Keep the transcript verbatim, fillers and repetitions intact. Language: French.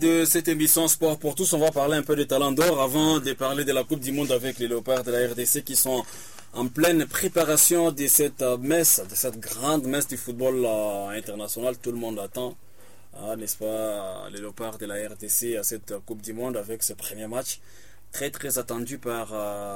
De cette émission Sport pour tous, on va parler un peu de Talent d'Or avant de parler de la Coupe du Monde avec les Léopards de la R D C qui sont en pleine préparation de cette messe, de cette grande messe du football euh, international. Tout le monde attend, hein, n'est-ce pas, les Léopards de la R D C à cette Coupe du Monde avec ce premier match très très attendu par... Euh,